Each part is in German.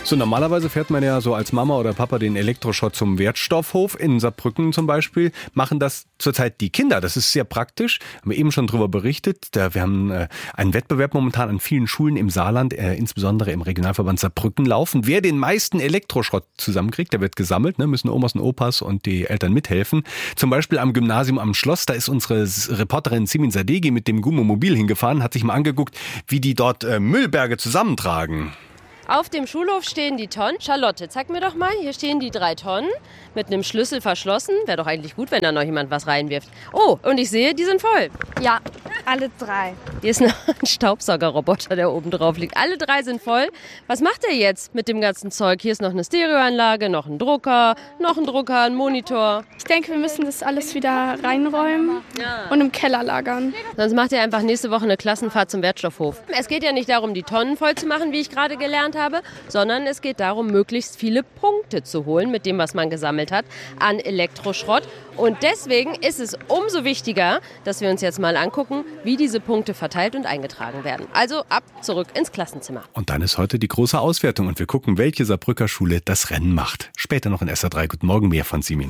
So, normalerweise fährt man ja so als Mama oder Papa den Elektroschrott zum Wertstoffhof. In Saarbrücken zum Beispiel machen das zurzeit die Kinder. Das ist sehr praktisch. Haben wir eben schon darüber berichtet. Wir haben einen Wettbewerb momentan an vielen Schulen im Saarland, insbesondere im Regionalverband Saarbrücken laufen. Wer den meisten Elektroschrott zusammenkriegt, der wird gesammelt. Müssen Omas und Opas und die Eltern mithelfen. Zum Beispiel am Gymnasium am Schloss. Da ist unsere Reporterin Simin Sadeghi mit dem Gummomobil hingefahren, hat sich mal angeguckt, wie die dort Müllberge zusammentragen. Auf dem Schulhof stehen die Tonnen. Charlotte, zeig mir doch mal. Hier stehen die 3 Tonnen mit einem Schlüssel verschlossen. Wäre doch eigentlich gut, wenn da noch jemand was reinwirft. Oh, und ich sehe, die sind voll. Ja, alle 3. Hier ist noch ein Staubsaugerroboter, der oben drauf liegt. Alle 3 sind voll. Was macht er jetzt mit dem ganzen Zeug? Hier ist noch eine Stereoanlage, noch ein Drucker, ein Monitor. Ich denke, wir müssen das alles wieder reinräumen und im Keller lagern. Sonst macht ihr einfach nächste Woche eine Klassenfahrt zum Wertstoffhof. Es geht ja nicht darum, die Tonnen voll zu machen, wie ich gerade gelernt habe, sondern es geht darum, möglichst viele Punkte zu holen mit dem, was man gesammelt hat an Elektroschrott. Und deswegen ist es umso wichtiger, dass wir uns jetzt mal angucken, wie diese Punkte verteilt und eingetragen werden. Also zurück ins Klassenzimmer. Und dann ist heute die große Auswertung und wir gucken, welche Saarbrücker Schule das Rennen macht. Später noch in SR3. Guten Morgen, mehr von Simin.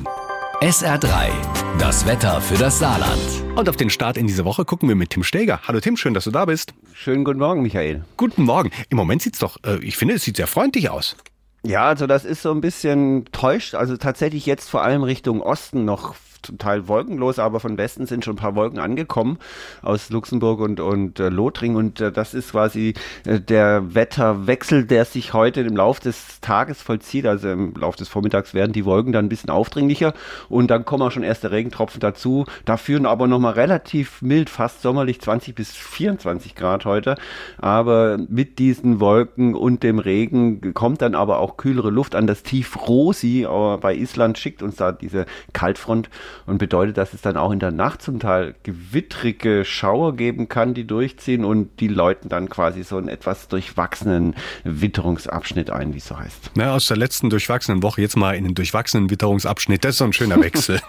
SR3, das Wetter für das Saarland. Und auf den Start in diese Woche gucken wir mit Tim Steger. Hallo Tim, schön, dass du da bist. Schönen guten Morgen, Michael. Guten Morgen. Im Moment sieht's doch, ich finde, es sieht sehr freundlich aus. Ja, also das ist so ein bisschen täuscht. Also tatsächlich jetzt vor allem Richtung Osten noch zum Teil wolkenlos, aber von Westen sind schon ein paar Wolken angekommen aus Luxemburg und Lothringen und das ist quasi der Wetterwechsel, der sich heute im Laufe des Tages vollzieht. Also im Laufe des Vormittags werden die Wolken dann ein bisschen aufdringlicher und dann kommen auch schon erste Regentropfen dazu. Da führen aber nochmal relativ mild, fast sommerlich 20 bis 24 Grad heute. Aber mit diesen Wolken und dem Regen kommt dann aber auch kühlere Luft an. Das Tief Rosi bei Island schickt uns da diese Kaltfront und bedeutet, dass es dann auch in der Nacht zum Teil gewittrige Schauer geben kann, die durchziehen und die läuten dann quasi so einen etwas durchwachsenen Witterungsabschnitt ein, wie es so heißt. Na, aus der letzten durchwachsenen Woche jetzt mal in den durchwachsenen Witterungsabschnitt. Das ist so ein schöner Wechsel.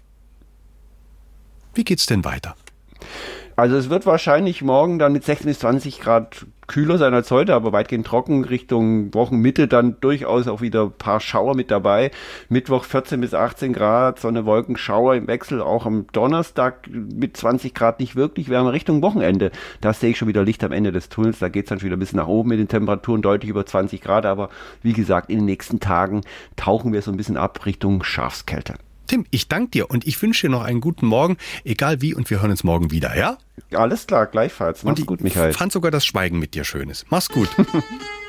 Wie geht's denn weiter? Also es wird wahrscheinlich morgen dann mit 16 bis 20 Grad kühler sein als heute, aber weitgehend trocken. Richtung Wochenmitte dann durchaus auch wieder ein paar Schauer mit dabei. Mittwoch 14 bis 18 Grad, Sonne, Wolken, Schauer im Wechsel. Auch am Donnerstag mit 20 Grad nicht wirklich. Wir haben Richtung Wochenende. Da sehe ich schon wieder Licht am Ende des Tunnels. Da geht es dann schon wieder ein bisschen nach oben mit den Temperaturen, deutlich über 20 Grad. Aber wie gesagt, in den nächsten Tagen tauchen wir so ein bisschen ab Richtung Schafskälte. Tim, ich danke dir und ich wünsche dir noch einen guten Morgen, egal wie, und wir hören uns morgen wieder, ja? Alles klar, gleichfalls. Mach's gut, Michael. Ich fand sogar das Schweigen mit dir schönes. Mach's gut.